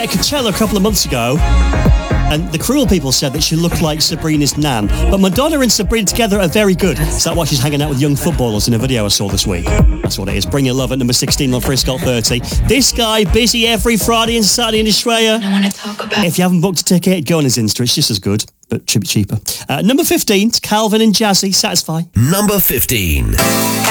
at Coachella a couple of months ago, and the cruel people said that she looked like Sabrina's nan. But Madonna and Sabrina together are very good. Is that why she's hanging out with young footballers in a video I saw this week? That's what it is. Bring Your Love at number 16 on Frisco 30. This guy, busy every Friday and Saturday in Australia. I want to talk about... If you haven't booked a ticket, go on his Insta. It's just as good, but should be cheaper. Number 15, it's Calvin and Jazzy, Satisfy. Number 15.